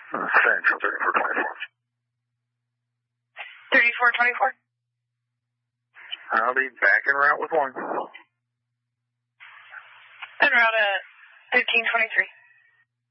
Central 3424. 3424. I'll be back en route with one. En route at 1323.